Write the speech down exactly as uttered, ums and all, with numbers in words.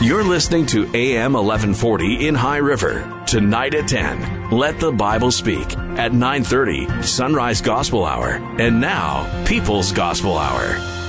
You're listening to A M eleven forty in High River. Tonight at ten, Let the Bible Speak. At nine thirty, Sunrise Gospel Hour. And now, People's Gospel Hour.